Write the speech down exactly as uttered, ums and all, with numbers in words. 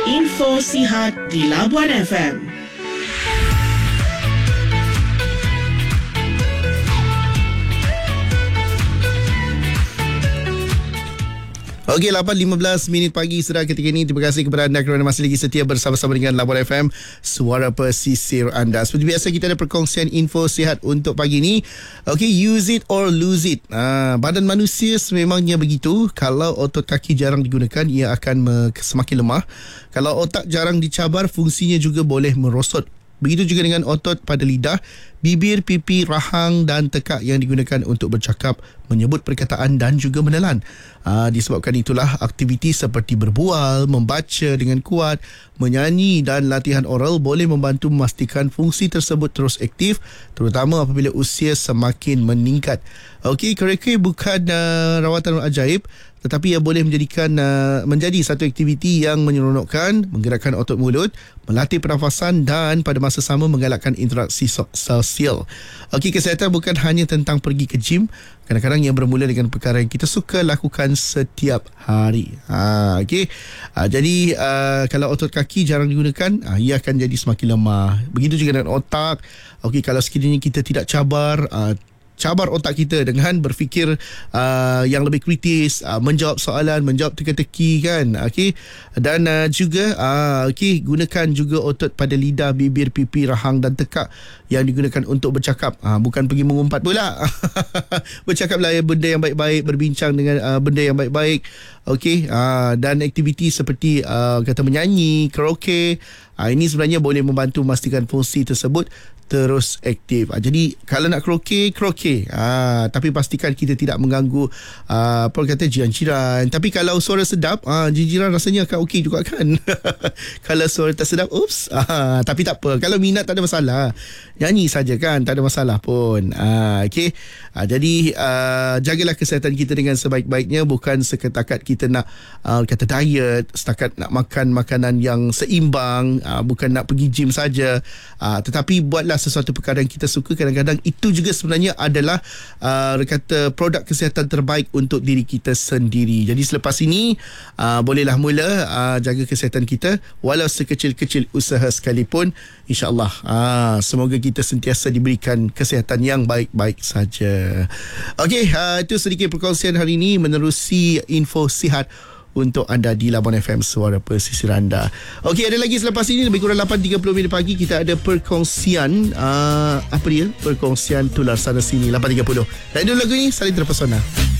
Info Sihat di Labuan F M. Okey, lapan lima belas minit pagi sudah ketika ini. Terima kasih kepada anda kerana masih lagi setia bersama-sama dengan Labuan F M, suara pesisir anda. Seperti biasa, kita ada perkongsian info sihat untuk pagi ini. Okey, use it or lose it. Ha, badan manusia sememangnya begitu. Kalau otot kaki jarang digunakan, ia akan me- semakin lemah. Kalau otak jarang dicabar, fungsinya juga boleh merosot. Begitu juga dengan otot pada lidah, bibir, pipi, rahang dan tekak yang digunakan untuk bercakap, menyebut perkataan dan juga menelan. Aa, disebabkan itulah aktiviti seperti berbual, membaca dengan kuat, menyanyi dan latihan oral boleh membantu memastikan fungsi tersebut terus aktif, terutama apabila usia semakin meningkat. Okey, kereke bukan uh, rawatan ajaib, tetapi ia boleh menjadikan uh, menjadi satu aktiviti yang menyeronokkan, menggerakkan otot mulut, melatih pernafasan dan pada masa sama menggalakkan interaksi sosial. Okey, kesihatan bukan hanya tentang pergi ke gym. Kadang-kadang yang bermula dengan perkara yang kita suka lakukan setiap hari. Ha, okey. Ha, jadi uh, kalau otot kaki jarang digunakan, ha, ia akan jadi semakin lemah. Begitu juga dengan otak. Okey, kalau sekiranya kita tidak cabar, uh, cabar otak kita dengan berfikir uh, yang lebih kritis, uh, menjawab soalan, menjawab teka-teki kan. Okey. Dan uh, juga uh, okey, gunakan juga otot pada lidah, bibir, pipi, rahang dan tekak yang digunakan untuk bercakap. Uh, bukan pergi mengumpat pula. Bercakaplah benda yang baik-baik, berbincang dengan uh, benda yang baik-baik. Okey, uh, dan aktiviti seperti uh, kata menyanyi, karaoke, uh, ini sebenarnya boleh membantu memastikan fungsi tersebut terus aktif. Ha, jadi kalau nak karaoke, karaoke. Ha, tapi pastikan kita tidak mengganggu uh, apa kata jiran-jiran. Tapi kalau suara sedap, ha, jiran rasanya akan okey juga kan. Kalau suara tak sedap, oops. Ha, tapi tak apa. Kalau minat tak ada masalah. Nyanyi saja kan, tak ada masalah pun. Ha, okey. Ha, jadi uh, jagalah kesihatan kita dengan sebaik-baiknya, bukan seketakat kita nak uh, kata diet, setakat nak makan makanan yang seimbang, uh, bukan nak pergi gym saja. Uh, tetapi buatlah sesuatu perkara yang kita suka. Kadang-kadang itu juga sebenarnya adalah uh, kata produk kesihatan terbaik untuk diri kita sendiri. Jadi selepas ini uh, bolehlah mula uh, jaga kesihatan kita walau sekecil-kecil usaha sekalipun. InsyaAllah uh, semoga kita sentiasa diberikan kesihatan yang baik-baik saja. Okey, uh, itu sedikit perkongsian hari ini menerusi info sihat untuk anda di Labuan F M, suara pesisir anda. Okey, ada lagi selepas ini, lebih kurang lapan tiga puluh minit pagi, kita ada perkongsian uh, apa dia? Perkongsian tular sana sini lapan tiga puluh. Dan dulu lagu ni saling terpesona.